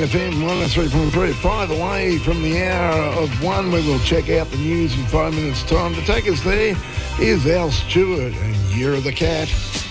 FM 103.3. 5 away from the hour of 1. We will check out the news in 5 minutes' time. To take us there is Al Stewart and Year of the Cat.